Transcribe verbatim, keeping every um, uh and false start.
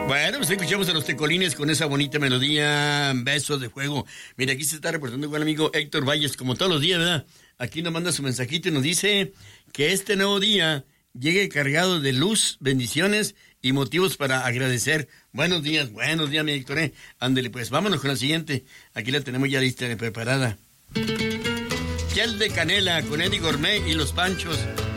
Bueno, pues escuchamos a los Tecolines con esa bonita melodía, Besos de Fuego. Mira, aquí se está reportando igual amigo Héctor Valles, como todos los días, ¿verdad? Aquí nos manda su mensajito y nos dice que este nuevo día llegue cargado de luz, bendiciones y motivos para agradecer. Buenos días, buenos días, mi Héctor. ¿eh? Ándele, pues, vámonos con la siguiente. Aquí la tenemos ya lista y preparada. Chel de canela con Eddie Gourmet y los Panchos.